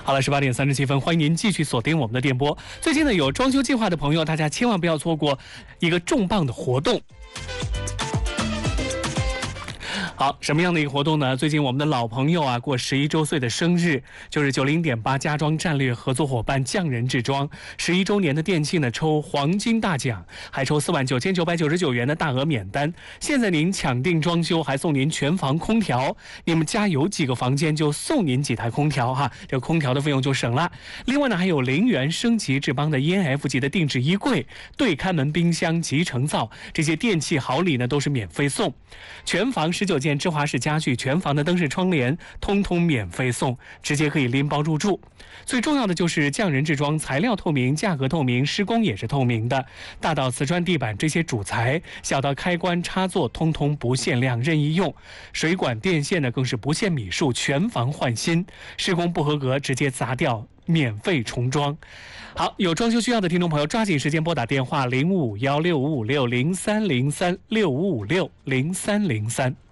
好了，18:37，欢迎您继续锁定我们的电波。最近呢，有装修计划的朋友，大家千万不要错过一个重磅的活动。好，什么样的一个活动呢？最近我们的老朋友啊过11周岁的生日，就是90.8家装战略合作伙伴匠人制装11周年的电器呢抽黄金大奖，还抽49999元的大额免单。现在您抢定装修，还送您全房空调，你们家有几个房间就送您几台空调哈，这空调的费用就省了。另外呢，还有0元升级智邦的 ENF 级的定制衣柜、对看门冰箱集成灶，这些电器好礼呢都是免费送。全房19件芝华士家具，全房的灯饰窗帘通通免费送，直接可以拎包入住。最重要的就是匠人制装，材料透明，价格透明，施工也是透明的。大到瓷砖地板这些主材，小到开关插座，通通不限量任意用。水管电线呢更是不限米数，全房换新。施工不合格直接砸掉，免费重装。好，有装修需要的听众朋友，抓紧时间拨打电话05516556030365560303。